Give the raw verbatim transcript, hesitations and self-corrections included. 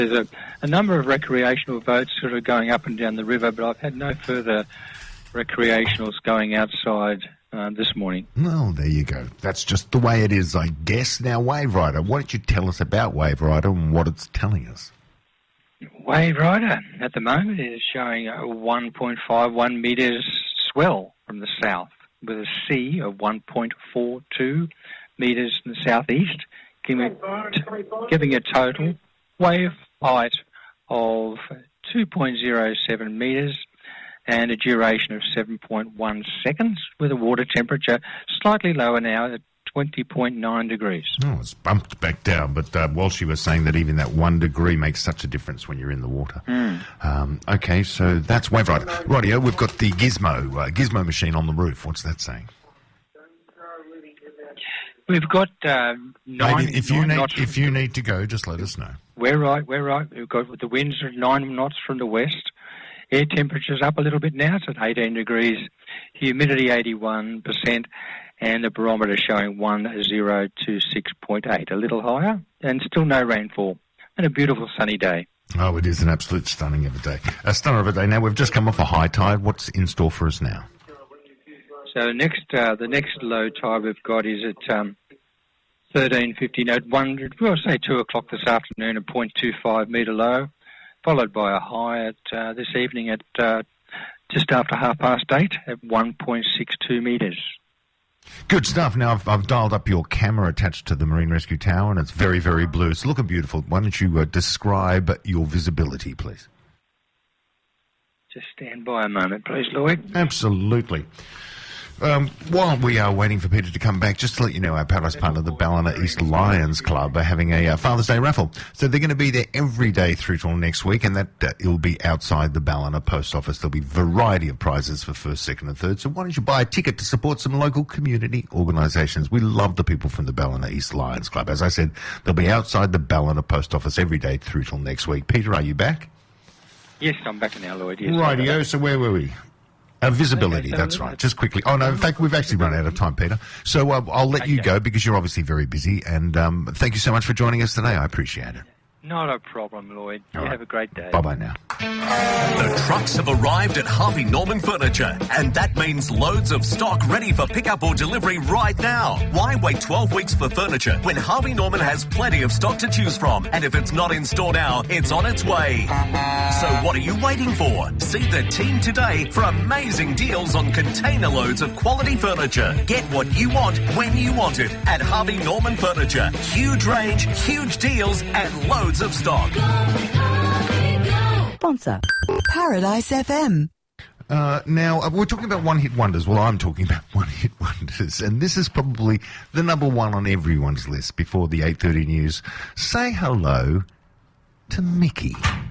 There's a, a number of recreational boats sort of going up and down the river, but I've had no further recreationals going outside uh, this morning. Well, there you go. That's just the way it is, I guess. Now, Wave Rider, why don't you tell us about Wave Rider and what it's telling us? Wave Rider, at the moment, is showing a one point five one metres swell from the south, with a sea of one point four two metres in the southeast, giving a, giving a total wave height of two point zero seven metres and a duration of seven point one seconds, with a water temperature slightly lower now at twenty point nine degrees. Oh, it's bumped back down, but uh, Walshy was saying that even that one degree makes such a difference when you're in the water. Mm. Um, okay, so that's Wave Rider. Rightio, we've got the Gizmo, uh, Gizmo machine on the roof. What's that saying? We've got uh, nine. Maybe if you nine need knots if you need to go, just let us know. We're right. We're right. We've got the winds are nine knots from the west. Air temperature's up a little bit now. It's at eighteen degrees. Humidity eighty-one percent, and the barometer showing one zero two six point eight, a little higher, and still no rainfall, and a beautiful sunny day. Oh, it is an absolute stunning of a day. A stunner of a day. Now we've just come off a high tide. What's in store for us now? So next, uh, the next low tide we've got is at um, thirteen fifty. At one, we'll say two o'clock this afternoon, a point two five metre low, followed by a high at uh, this evening at uh, just after half past eight at one point six two metres. Good stuff. Now, I've, I've dialed up your camera attached to the Marine Rescue Tower, and it's very, very blue. It's looking beautiful. Why don't you uh, describe your visibility, please? Just stand by a moment, please, Lloyd. Absolutely. Um, while we are waiting for Peter to come back, just to let you know, our Paradise partner, the Ballina East Lions Club, are having a uh, Father's Day raffle. So they're going to be there every day through till next week, and that uh, it'll be outside the Ballina post office. There'll be a variety of prizes for first, second and third. So why don't you buy a ticket to support some local community organisations? We love the people from the Ballina East Lions Club. As I said, they'll be outside the Ballina post office every day through till next week. Peter, are you back? Yes, I'm back now, Lloyd. Yes, Rightio, so where were we? Uh, visibility, okay, so that's right. Just quickly. Oh, no, in fact, we've actually run out of time, Peter. So uh, I'll let okay. you go because you're obviously very busy. And um, thank you so much for joining us today. I appreciate it. Not a problem, Lloyd. You right. have a great day. Bye-bye now. The trucks have arrived at Harvey Norman Furniture, and that means loads of stock ready for pickup or delivery right now. Why wait twelve weeks for furniture when Harvey Norman has plenty of stock to choose from? And if it's not in store now, it's on its way. So what are you waiting for? See the team today for amazing deals on container loads of quality furniture. Get what you want when you want it at Harvey Norman Furniture. Huge range, huge deals, and loads of stock. Sponsor Paradise F M. Uh, now, uh, we're talking about one-hit wonders. Well, I'm talking about one-hit wonders, and this is probably the number one on everyone's list before the eight thirty news. Say hello to Mickey.